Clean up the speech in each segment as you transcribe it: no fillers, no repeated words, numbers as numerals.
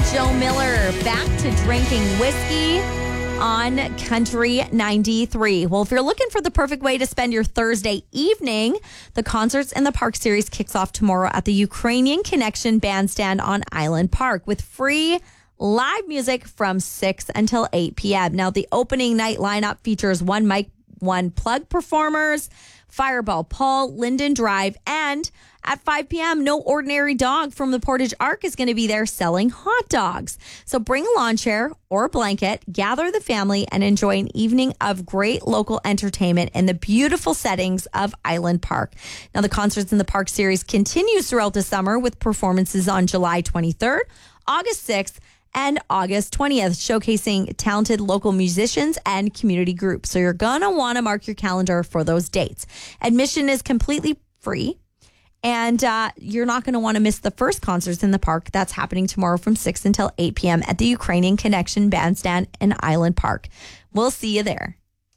Joe Miller back to drinking whiskey on Country 93. Well, if you're looking for the perfect way to spend your Thursday evening, the Concerts in the Park series kicks off tomorrow at the Ukrainian Connection Bandstand on Island Park with free live music from 6 until 8 p.m. Now, the opening night lineup features one mic, one plug performers, Fireball Paul, Linden Drive, and at 5 p.m., No Ordinary Dog from the Portage Arc is going to be there selling hot dogs. So bring a lawn chair or a blanket, gather the family, and enjoy an evening of great local entertainment in the beautiful settings of Island Park. Now, the Concerts in the Park series continues throughout the summer with performances on July 23rd, August 6th, and August 20th, showcasing talented local musicians and community groups. So you're going to want to mark your calendar for those dates. Admission is completely free. And you're not going to want to miss the first Concerts in the Park. That's happening tomorrow from 6 until 8 p.m. at the Ukrainian Connection Bandstand in Island Park. We'll see you there.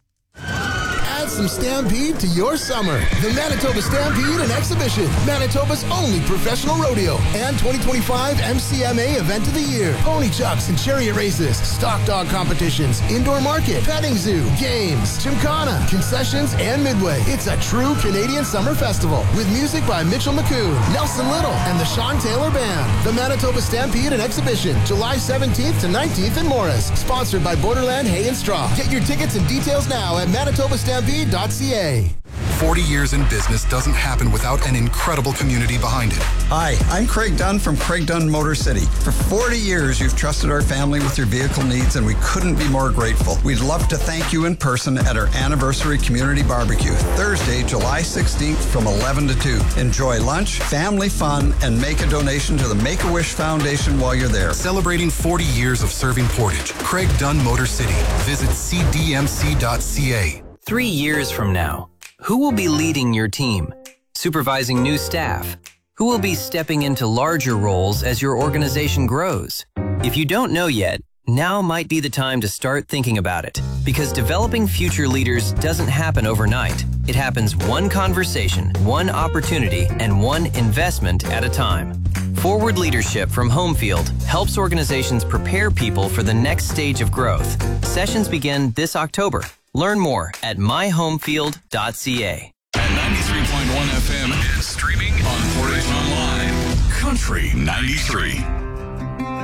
Add some Stampede to your summer. The Manitoba Stampede and Exhibition, Manitoba's only professional rodeo and 2025 MCMA Event of the Year. Pony chucks and chariot races, stock dog competitions, indoor market, petting zoo, games, gymkhana, concessions, and midway. It's a true Canadian summer festival with music by Mitchell McCoon, Nelson Little, and the Sean Taylor Band. The Manitoba Stampede and Exhibition, July 17th to 19th in Morris. Sponsored by Borderland Hay and Straw. Get your tickets and details now at manitobastampede.ca. 40 years in business doesn't happen without an incredible community behind it. Hi, I'm Craig Dunn from Craig Dunn Motor City. For 40 years, you've trusted our family with your vehicle needs, and we couldn't be more grateful. We'd love to thank you in person at our anniversary community barbecue, Thursday, July 16th from 11 to 2. Enjoy lunch, family fun, and make a donation to the Make-A-Wish Foundation while you're there. Celebrating 40 years of serving Portage. Craig Dunn Motor City. Visit cdmc.ca. 3 years from now, who will be leading your team, supervising new staff? Who will be stepping into larger roles as your organization grows? If you don't know yet, now might be the time to start thinking about it, because developing future leaders doesn't happen overnight. It happens one conversation, one opportunity, and one investment at a time. Forward Leadership from Homefield helps organizations prepare people for the next stage of growth. Sessions begin this October. Learn more at myhomefield.ca. And 93.1 FM is streaming on Portage Online. Country 93.